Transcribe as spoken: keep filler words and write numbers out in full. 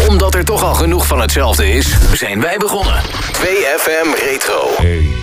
Omdat er toch al genoeg van hetzelfde is, zijn wij begonnen. twee F M Retro. Hey.